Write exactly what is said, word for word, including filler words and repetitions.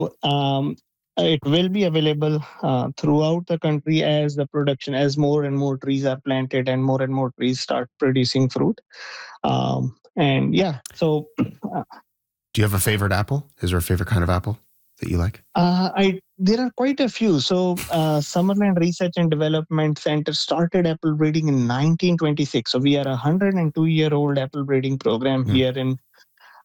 Um, it will be available uh, throughout the country as the production, as more and more trees are planted and more and more trees start producing fruit. Um, and yeah, so uh, Do you have a favorite apple? Is there a favorite kind of apple that you like? Uh, I there are quite a few. So, uh, Summerland Research and Development Center started apple breeding in nineteen twenty-six. So we are a one hundred two year old apple breeding program Yeah. here in